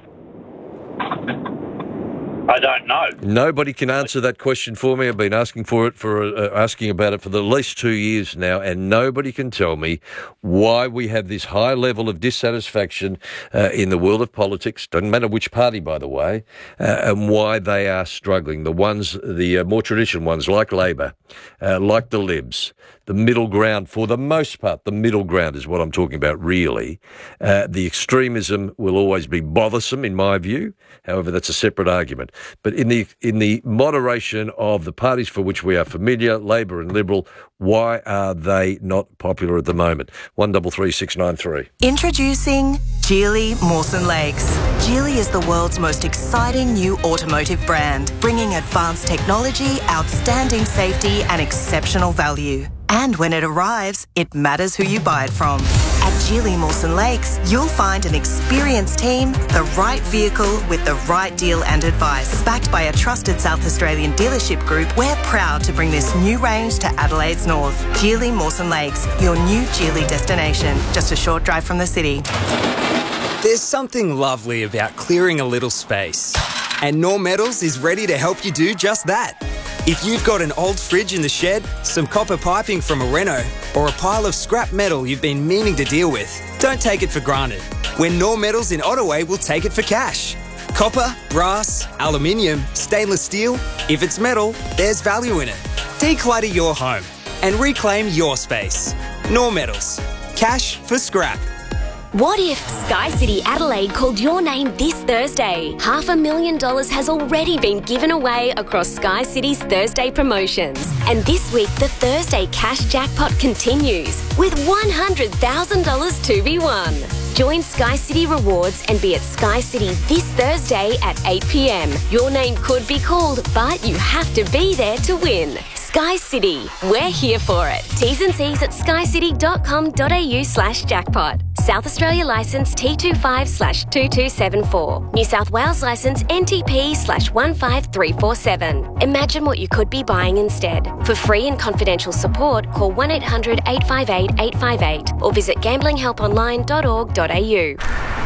I don't know. Nobody can answer that question for me. I've been asking for it for uh, asking about it for the least two years now, and nobody can tell me why we have this high level of dissatisfaction uh, in the world of politics. Doesn't matter which party, by the way, uh, and why they are struggling. The ones, the uh, more traditional ones, like Labor, uh, like the Libs, the middle ground. For the most part, the middle ground is what I'm talking about. Really, uh, the extremism will always be bothersome, in my view. However, that's a separate argument. But in the in the moderation of the parties for which we are familiar, Labor and Liberal, why are they not popular at the moment? One double three six nine three. Introducing Geely Mawson Lakes. Geely is the world's most exciting new automotive brand, bringing advanced technology, outstanding safety and exceptional value. And when it arrives, it matters who you buy it from. At Geely Mawson Lakes, you'll find an experienced team, the right vehicle with the right deal and advice. Backed by a trusted South Australian dealership group, we're proud to bring this new range to Adelaide's north. Geely Mawson Lakes, your new Geely destination, just a short drive from the city. There's something lovely about clearing a little space. And Norm Metals is ready to help you do just that. If you've got an old fridge in the shed, some copper piping from a reno, or a pile of scrap metal you've been meaning to deal with, don't take it for granted. When Norm Metals in Ottaway will take it for cash. Copper, brass, aluminium, stainless steel, if it's metal, there's value in it. Declutter your home and reclaim your space. Norm Metals. Cash for scrap. What if Sky City Adelaide called your name this Thursday? Half a million dollars has already been given away across Sky City's Thursday promotions. And this week, the Thursday cash jackpot continues with one hundred thousand dollars to be won. Join Sky City Rewards and be at Sky City this Thursday at eight p m. Your name could be called, but you have to be there to win. Sky City, we're here for it. T's and C's at skycity.com.au slash jackpot. South Australia licence T twenty-five slash two two seven four. New South Wales licence N T P slash one five three four seven. Imagine what you could be buying instead. For free and confidential support, call one eight hundred eight five eight eight five eight or visit gambling help online dot org dot a u.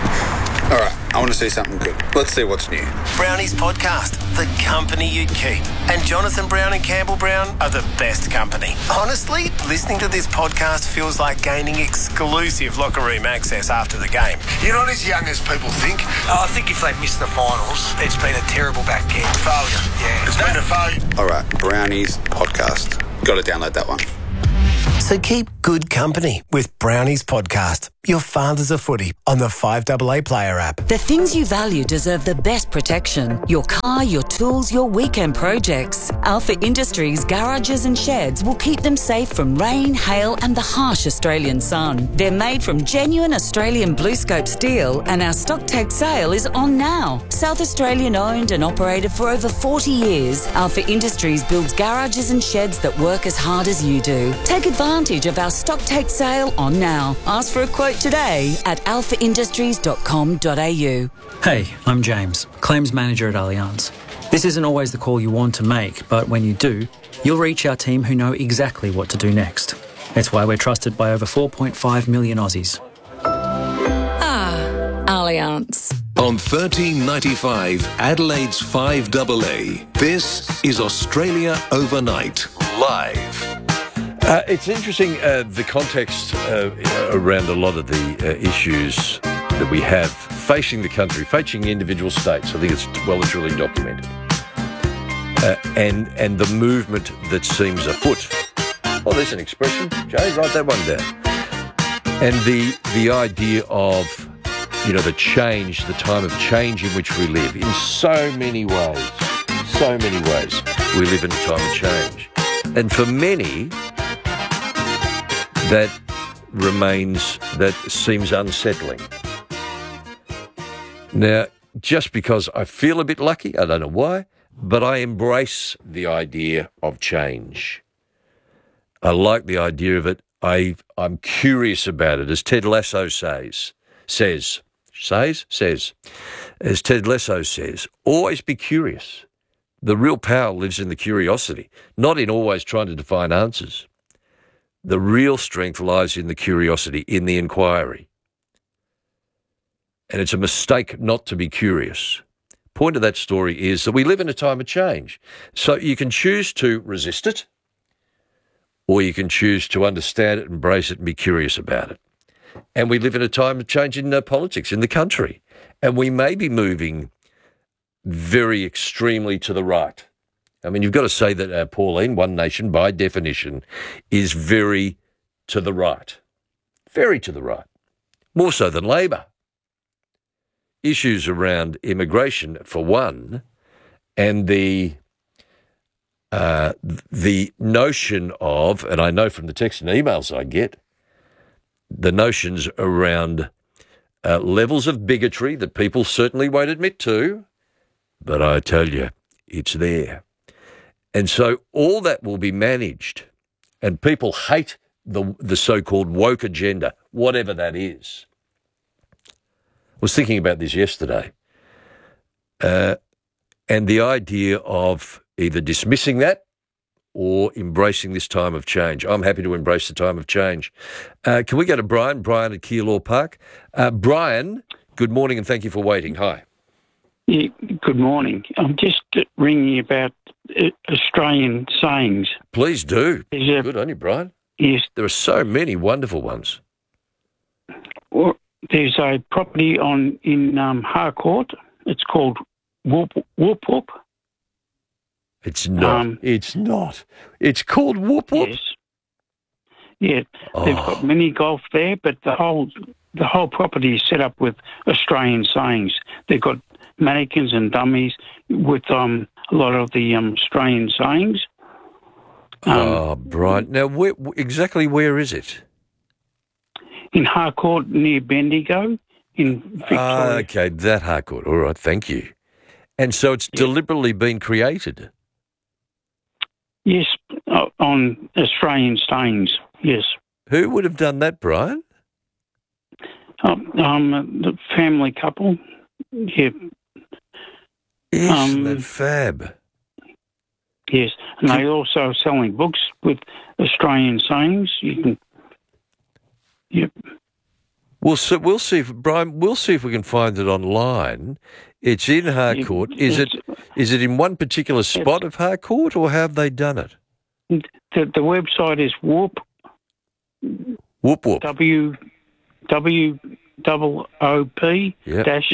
All right, I want to see something good. Let's see what's new. Brownie's podcast, the company you'd keep. And Jonathan Brown and Campbell Brown are the best company. Honestly, listening to this podcast feels like gaining exclusive locker room access after the game. You're not as young as people think. Oh, I think if they miss the finals, it's been a terrible back end. Failure, yeah. It's been a failure. All right, Brownie's podcast. Got to download that one. So keep Good company with Brownie's podcast. Your father's a footy on the five A A Player app. The things you value deserve the best protection. Your car, your tools, your weekend projects. Alpha Industries garages and sheds will keep them safe from rain, hail and the harsh Australian sun. They're made from genuine Australian BlueScope steel and our stock take sale is on now. South Australian owned and operated for over forty years, Alpha Industries builds garages and sheds that work as hard as you do. Take advantage of our stock take sale on now. Ask for a quote today at alpha industries dot com dot a u. Hey, I'm James, Claims Manager at Allianz. This isn't always the call you want to make, but when you do, you'll reach our team who know exactly what to do next. It's why we're trusted by over four point five million Aussies. Ah, Allianz. On thirteen ninety-five, Adelaide's five A A, this is Australia Overnight, live. Uh, it's interesting, uh, the context uh, around a lot of the uh, issues that we have facing the country, facing individual states. I think it's well and truly documented. Uh, and and the movement that seems afoot. Oh, there's an expression. Jay, write that one down. And the the idea of, you know, the change, the time of change in which we live, in so many ways, so many ways, we live in a time of change. And for many, that remains, that seems unsettling. Now, just because I feel a bit lucky, I don't know why, but I embrace the idea of change. I like the idea of it. I, I'm curious about it, as Ted Lasso says, says, says, says, as Ted Lasso says, always be curious. The real power lives in the curiosity, not in always trying to define answers. The real strength lies in the curiosity, in the inquiry. And it's a mistake not to be curious. Point of that story is that we live in a time of change. So you can choose to resist it, or you can choose to understand it, embrace it, and be curious about it. And we live in a time of change in uh, politics, in the country. And we may be moving very extremely to the right. I mean, you've got to say that, uh, Pauline, One Nation, by definition, is very to the right. Very to the right. More so than Labor. Issues around immigration, for one, and the uh, the notion of, and I know from the texts and emails I get, the notions around uh, levels of bigotry that people certainly won't admit to, but I tell you, it's there. And so all that will be managed, and people hate the the so-called woke agenda, whatever that is. I was thinking about this yesterday, uh, and the idea of either dismissing that or embracing this time of change. I'm happy to embrace the time of change. Uh, can we go to Brian? Brian at Keilor Park. Uh, Brian, good morning and thank you for waiting. Hi. Yeah, good morning. I'm just ringing about Australian sayings. Please do. A, Good on you, Brian. Yes. There are so many wonderful ones. Well, there's a property on in um, Harcourt. It's called Whoop Whoop Whoop. It's not. Um, it's not. It's called Whoop Whoop. Yes. Yeah, oh. They've got mini golf there, but the whole the whole property is set up with Australian sayings. They've got mannequins and dummies with um, a lot of the um, Australian sayings. Um, oh, Brian. Now, where, exactly where is it? In Harcourt, near Bendigo, in Victoria. Ah, okay, that Harcourt. All right, thank you. And so it's yeah. deliberately been created? Yes, on Australian sayings, yes. Who would have done that, Brian? Um, um the family couple, yeah. Isn't um, that fab? Yes, and they also are selling books with Australian sayings. You can, yep. We'll see, we'll see if, Brian, we'll see if we can find it online. It's in Harcourt. Is it is it in one particular spot of Harcourt, or how have they done it? The, the website is Whoop. Whoop Whoop. W W O O P yep. dash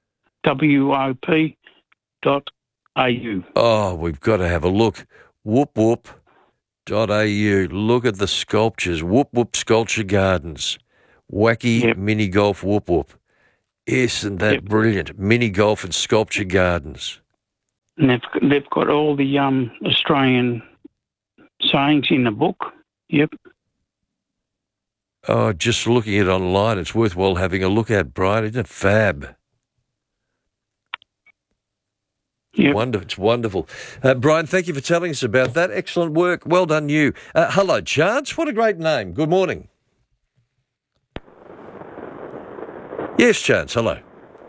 W O P dot A U. Oh, we've got to have a look. Whoop Whoop dot a u. Look at the sculptures. Whoop Whoop Sculpture Gardens. Wacky yep. mini golf Whoop Whoop. Isn't that yep. brilliant? Mini golf and sculpture gardens. And they've, they've got all the um, Australian sayings in the book. Yep. Oh, just looking at it online, it's worthwhile having a look at, Brian. Isn't it fab? Yep. Wonderful. It's wonderful. Uh, Brian, thank you for telling us about that. Excellent work. Well done, you. Uh, hello, Chance. What a great name. Good morning. Yes, Chance. Hello.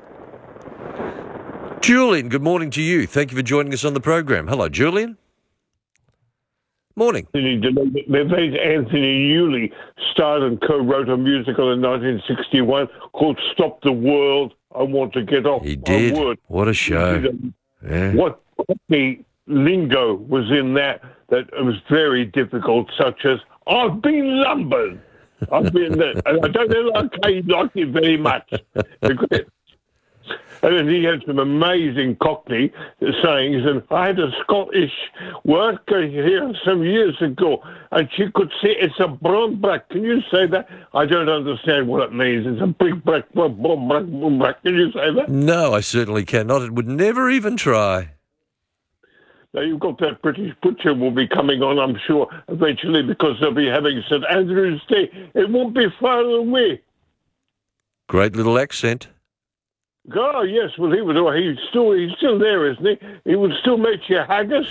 Julian, good morning to you. Thank you for joining us on the program. Hello, Julian. Morning. My friend Anthony Newley starred and co-wrote a musical in nineteen sixty-one called Stop the World, I Want to Get Off. He did. My Word. What a show. Yeah. What the lingo was in that that it was very difficult, such as, I've been lumbered. I've been there. And I don't know like how he liked it very much. And then he had some amazing Cockney sayings. And I had a Scottish worker here some years ago, and she could say it's a brown brack. Can you say that? I don't understand what it means. It's a big brack, brown brack, brown brack. Can you say that? No, I certainly cannot. It would never even try. Now, you've got that British butcher will be coming on, I'm sure, eventually, because they'll be having St Andrew's Day. It won't be far away. Great little accent. Oh, yes. Well, he would. He's still, he's still there, isn't he? He would still make you haggis.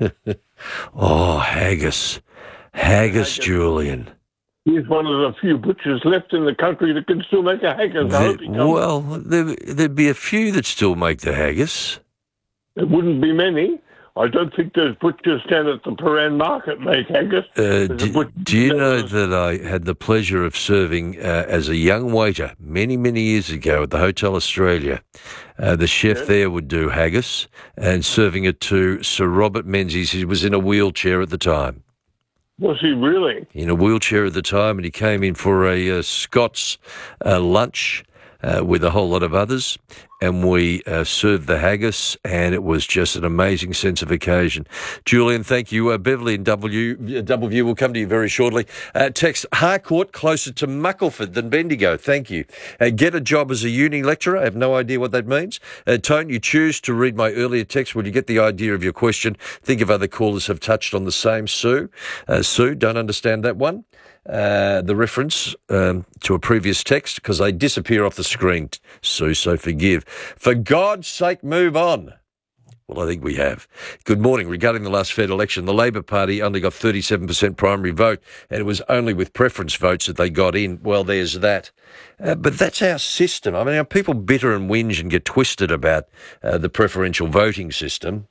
Oh, haggis. haggis. Haggis, Julian. He's one of the few butchers left in the country that can still make a haggis. I hope he comes. Well, there, there'd be a few that still make the haggis. There wouldn't be many. I don't think those butchers down at the Paran Market make haggis. Uh, do, do you know that I had the pleasure of serving uh, as a young waiter many, many years ago at the Hotel Australia? Uh, the chef yeah. there would do haggis and serving it to Sir Robert Menzies. He was in a wheelchair at the time. Was he really? In a wheelchair at the time, and he came in for a uh, Scots uh, lunch uh, with a whole lot of others. And we uh, served the haggis, and it was just an amazing sense of occasion. Julian, thank you. Uh, Beverly in W, Doubleview will come to you very shortly. Uh, text Harcourt, closer to Muckleford than Bendigo. Thank you. Uh, get a job as a uni lecturer. I have no idea what that means. Uh, Tone, you choose to read my earlier text. Will you get the idea of your question? Think of other callers have touched on the same. Sue, uh, Sue, don't understand that one. Uh, the reference um, to a previous text because they disappear off the screen. Sue, so forgive. For God's sake, move on. Well, I think we have. Good morning. Regarding the last Fed election, the Labor Party only got thirty-seven percent primary vote, and it was only with preference votes that they got in. Well, there's that. Uh, but that's our system. I mean, our people bitter and whinge and get twisted about uh, the preferential voting system.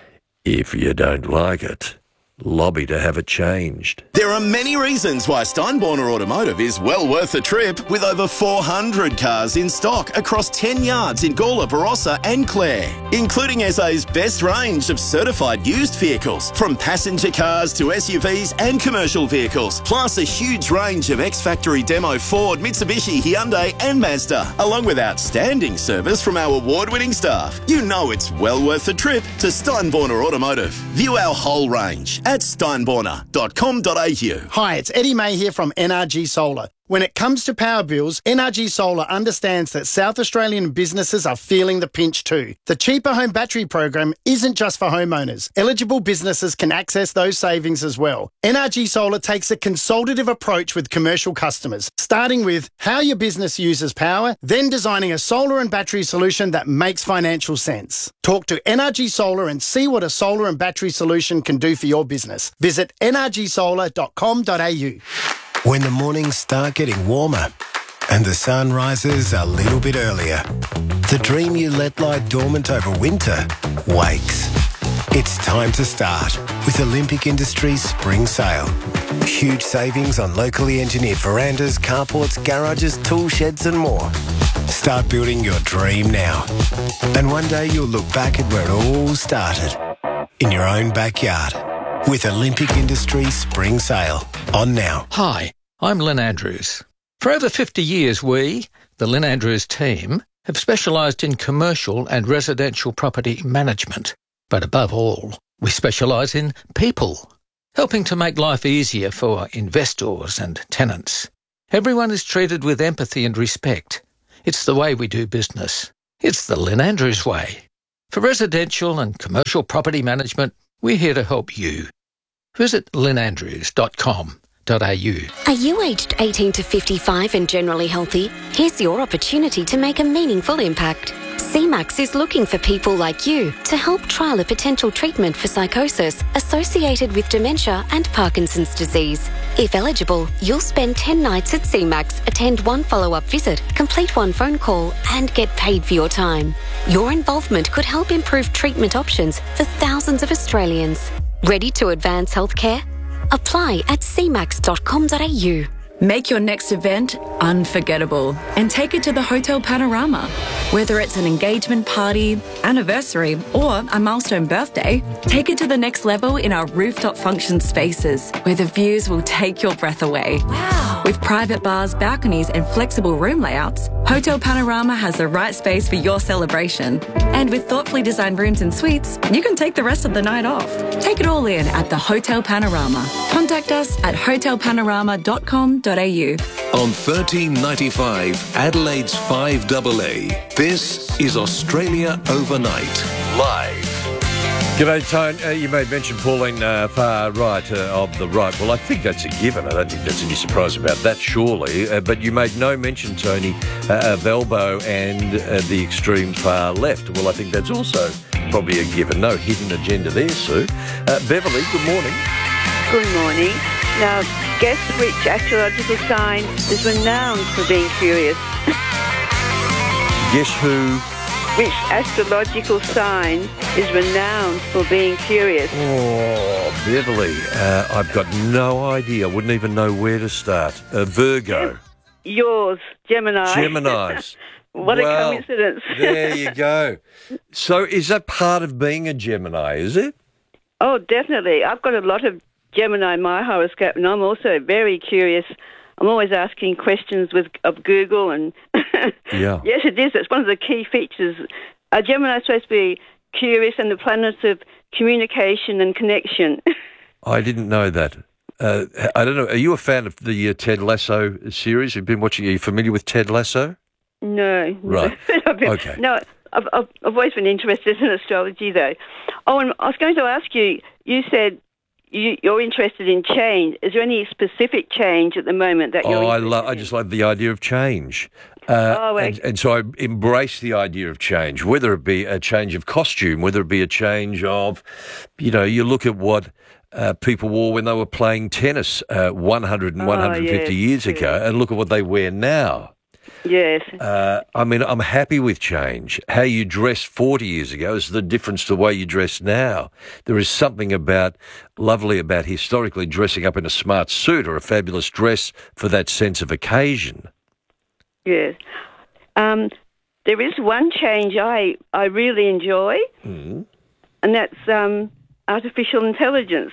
If you don't like it, lobby to have it changed. There are many reasons why Steinborner Automotive is well worth the trip, with over four hundred cars in stock across ten yards in Gawler, Barossa and Clare, including S A's best range of certified used vehicles, from passenger cars to S U Vs and commercial vehicles, plus a huge range of ex-factory demo Ford, Mitsubishi, Hyundai and Mazda, along with outstanding service from our award-winning staff. You know it's well worth the trip to Steinborner Automotive. View our whole range at steinborner dot com dot a u. Hi, it's Eddie May here from N R G Solar. When it comes to power bills, N R G Solar understands that South Australian businesses are feeling the pinch too. The Cheaper Home Battery program isn't just for homeowners. Eligible businesses can access those savings as well. N R G Solar takes a consultative approach with commercial customers, starting with how your business uses power, then designing a solar and battery solution that makes financial sense. Talk to N R G Solar and see what a solar and battery solution can do for your business. Visit n r g solar dot com dot a u. When the mornings start getting warmer and the sun rises a little bit earlier, the dream you let lie dormant over winter wakes. It's time to start with Olympic Industries Spring Sale. Huge savings on locally engineered verandas, carports, garages, tool sheds and more. Start building your dream now. And one day you'll look back at where it all started, in your own backyard. With Olympic Industries Spring Sale on now. Hi, I'm Lynn Andrews. For over fifty years, we, the Lynn Andrews team, have specialised in commercial and residential property management. But above all, we specialise in people. helping to make life easier for investors and tenants. Everyone is treated with empathy and respect. It's the way we do business. It's the Lynn Andrews way. For residential and commercial property management, we're here to help you. Visit lynn andrews dot com dot a u. Are you aged eighteen to fifty-five and generally healthy? Here's your opportunity to make a meaningful impact. C MAX is looking for people like you to help trial a potential treatment for psychosis associated with dementia and Parkinson's disease. If eligible, you'll spend ten nights at C MAX, attend one follow-up visit, complete one phone call and get paid for your time. Your involvement could help improve treatment options for thousands of Australians. Ready to advance healthcare? Apply at c max dot com dot a u. Make your next event unforgettable and take it to the Hotel Panorama. Whether it's an engagement party, anniversary, or a milestone birthday, take it to the next level in our rooftop function spaces, where the views will take your breath away. Wow! With private bars, balconies, and flexible room layouts, Hotel Panorama has the right space for your celebration. And with thoughtfully designed rooms and suites, you can take the rest of the night off. Take it all in at the Hotel Panorama. Contact us at hotel panorama dot com dot a u. On thirteen ninety-five, Adelaide's five A A. This is Australia Overnight. Live. G'day, Tone. Uh, you made mention, Pauline, uh, far right uh, of the right. Well, I think that's a given. I don't think there's any surprise about that, surely. Uh, but you made no mention, Tony, uh, of Elbow and uh, the extreme far left. Well, I think that's also probably a given. No hidden agenda there, Sue. Uh, Beverly, good morning. Good morning. Now, guess which astrological sign is renowned for being curious? Guess who? Which astrological sign is renowned for being curious? Oh, Beverly, uh, I've got no idea. I wouldn't even know where to start. Uh, Virgo. Yours, Gemini. Geminis. What well, a coincidence. There you go. So is that part of being a Gemini, is it? Oh, definitely. I've got a lot of Gemini in my horoscope, and I'm also very curious. I'm always asking questions with of Google, and yeah. Yes, it is. It's one of the key features. Uh, Gemini is supposed to be curious and the planet of communication and connection. I didn't know that. Uh, I don't know. Are you a fan of the uh, Ted Lasso series? You've been watching. Are you familiar with Ted Lasso? No. Right. been, okay. No, I've, I've, I've always been interested in astrology, though. Oh, and I was going to ask you. You said you, you're interested in change. Is there any specific change at the moment that you're Oh, I interested love. I just love the idea of change. Uh, Oh, and, and so I embrace the idea of change, whether it be a change of costume, whether it be a change of, you know, you look at what uh, people wore when they were playing tennis uh, one hundred and Oh, one hundred fifty yes, years ago, and look at what they wear now. Yes. Uh, I mean, I'm happy with change. How you dressed forty years ago is the difference to the way you dress now. There is something about lovely about historically dressing up in a smart suit or a fabulous dress for that sense of occasion. Yes. Um, there is one change I, I really enjoy, Mm. and that's um, artificial intelligence.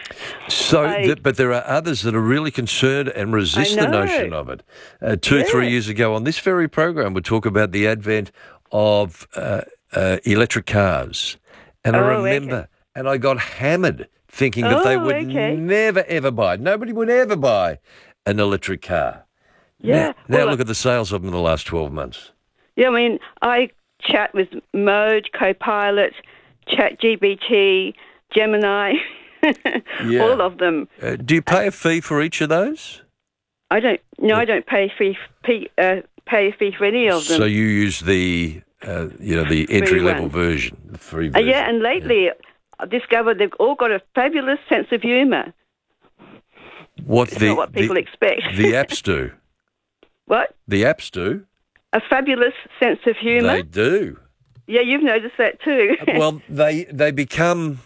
So, I- th- but there are others that are really concerned and resist I the know. notion of it. Uh, two, Yeah. three years ago on this very program, we talk about the advent of uh, uh, electric cars. And I Oh, remember, okay. and I got hammered thinking that they Oh, would okay. never, ever buy, nobody would ever buy an electric car. Yeah. Now, now Well, look at the sales of them in the last twelve months. Yeah, I mean, I chat with Mode, Copilot, ChatGPT, Gemini, Yeah. all of them. Uh, do you pay a fee for each of those? I don't. No, I don't pay fee, fee uh, pay a fee for any of them. So you use the, uh, you know, the entry-level one. version, the free Uh, version. yeah, and lately I've discovered they've all got a fabulous sense of humour. What It's the, not what people the, expect. the apps do. What? The apps do. A fabulous sense of humour. They do. Yeah, you've noticed that too. Well, they they become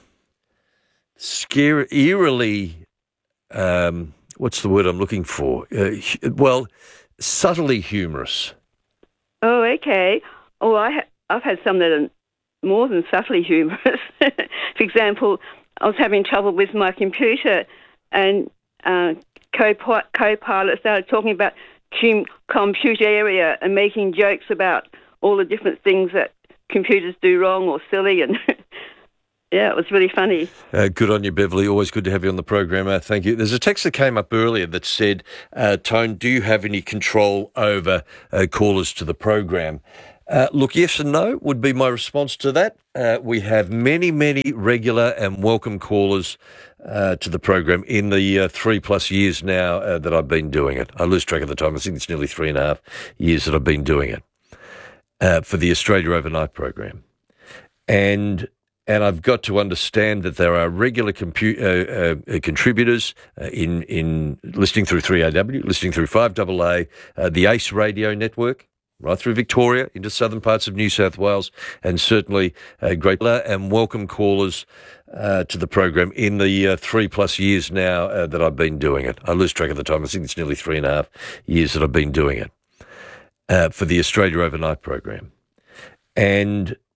scary, eerily. Um, what's the word I'm looking for? Uh, hu- well, subtly humorous. Oh, okay. Oh, I ha- I've had some that are more than subtly humorous. For example, I was having trouble with my computer, and uh, co- co-pilot started talking about com- computer area and making jokes about all the different things that computers do wrong or silly, and Yeah, it was really funny. Uh, good on you, Beverly. Always good to have you on the program. Uh, thank you. There's a text that came up earlier that said, uh, Tone, do you have any control over uh, callers to the program? Uh, look, yes and no would be my response to that. Uh, we have many, many regular and welcome callers uh, to the program in the uh, three plus years now uh, that I've been doing it. I lose track of the time. I think it's nearly three and a half years that I've been doing it uh, for the Australia Overnight program. And and I've got to understand that there are regular compu- uh, uh, contributors uh, in, in listening through three A W, listening through five A A, uh, the ACE radio network, right through Victoria into southern parts of New South Wales, and certainly uh, great and welcome callers uh, to the program in the uh, three plus years now uh, that I've been doing it. I lose track of the time. I think it's nearly three and a half years that I've been doing it uh, for the Australia Overnight program. And